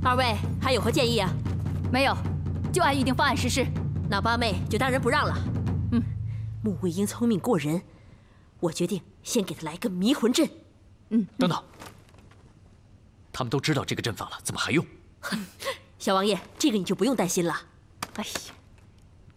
二位还有何建议啊？ 没有，就按预定方案实施。 那八妹就当仁不让了。穆卫英聪明过人，我决定先给他来个迷魂阵。 等等，他们都知道这个阵法了，怎么还用？ 小王爷，这个你就不用担心了。 哎呀。